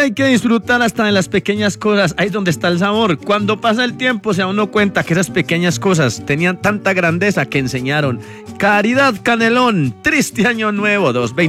hay que disfrutar hasta de las pequeñas cosas. Ahí es donde está el sabor. Cuando pasa el tiempo se da uno cuenta que esas pequeñas cosas tenían tanta grandeza que enseñaron. Caridad Canelón, triste año nuevo 2020.